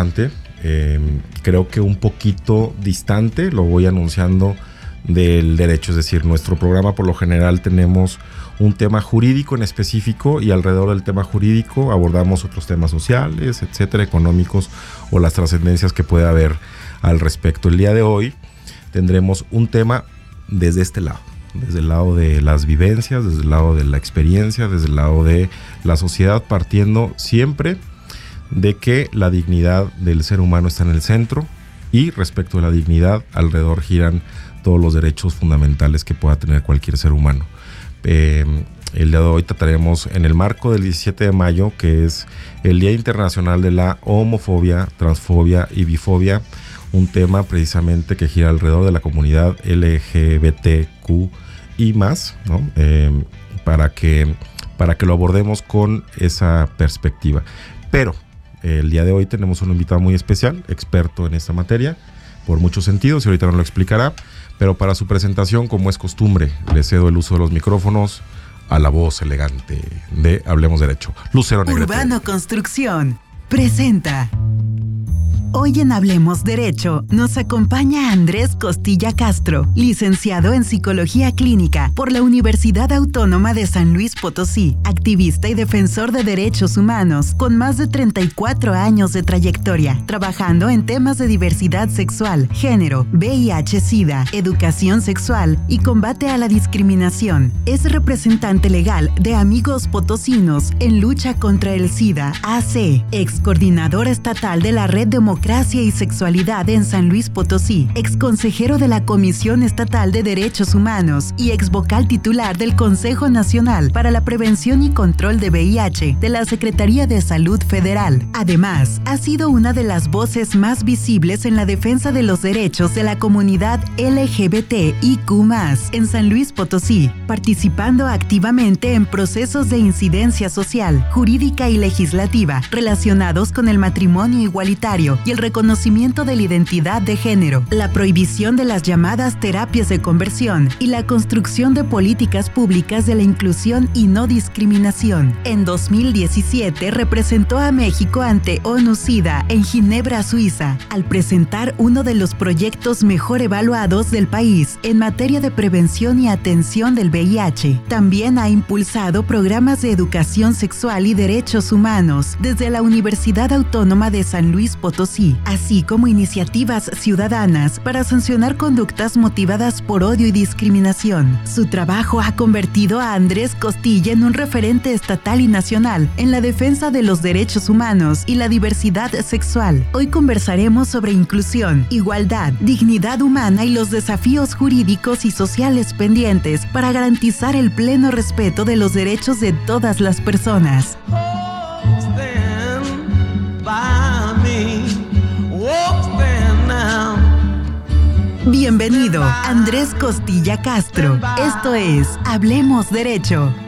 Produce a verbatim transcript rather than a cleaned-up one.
interesante, eh, creo que un poquito distante, lo voy anunciando, del derecho. Es decir, nuestro programa por lo general tenemos un tema jurídico en específico y alrededor del tema jurídico abordamos otros temas sociales, etcétera, económicos o las trascendencias que puede haber al respecto. El día de hoy tendremos un tema desde este lado, desde el lado de las vivencias, desde el lado de la experiencia, desde el lado de la sociedad, partiendo siempre de que la dignidad del ser humano está en el centro y respecto a la dignidad alrededor giran todos los derechos fundamentales que pueda tener cualquier ser humano. Eh, el día de hoy trataremos en el marco del diecisiete de mayo, que es el Día Internacional de la Homofobia, Transfobia y Bifobia, un tema precisamente que gira alrededor de la comunidad L G B T Q y más, ¿no? Eh, para que, para que lo abordemos con esa perspectiva. Pero eh, el día de hoy tenemos un invitado muy especial, experto en esta materia, por muchos sentidos, y ahorita nos lo explicará. Pero para su presentación, como es costumbre, le cedo el uso de los micrófonos a la voz elegante de Hablemos Derecho. Lucero Negrete. Urbano Construcción presenta. Hoy en Hablemos Derecho nos acompaña Andrés Costilla Castro, licenciado en Psicología Clínica por la Universidad Autónoma de San Luis Potosí, activista y defensor de derechos humanos con más de treinta y cuatro años de trayectoria, trabajando en temas de diversidad sexual, género, V I H SIDA, educación sexual y combate a la discriminación. Es representante legal de Amigos Potosinos en lucha contra el SIDA A C, ex coordinador estatal de la Red Democrática y Sexualidad en San Luis Potosí, ex consejero de la Comisión Estatal de Derechos Humanos y ex vocal titular del Consejo Nacional para la Prevención y Control de V I H de la Secretaría de Salud Federal. Además, ha sido una de las voces más visibles en la defensa de los derechos de la comunidad L G B T I Q más, en San Luis Potosí, participando activamente en procesos de incidencia social, jurídica y legislativa relacionados con el matrimonio igualitario y el reconocimiento de la identidad de género, la prohibición de las llamadas terapias de conversión y la construcción de políticas públicas de la inclusión y no discriminación. En dos mil diecisiete representó a México ante ONU-SIDA en Ginebra, Suiza, al presentar uno de los proyectos mejor evaluados del país en materia de prevención y atención del V I H. También ha impulsado programas de educación sexual y derechos humanos desde la Universidad Autónoma de San Luis Potosí, así como iniciativas ciudadanas para sancionar conductas motivadas por odio y discriminación. Su trabajo ha convertido a Andrés Costilla en un referente estatal y nacional en la defensa de los derechos humanos y la diversidad sexual. Hoy conversaremos sobre inclusión, igualdad, dignidad humana y los desafíos jurídicos y sociales pendientes para garantizar el pleno respeto de los derechos de todas las personas. Bienvenido, Andrés Costilla Castro. Esto es Hablemos Derecho.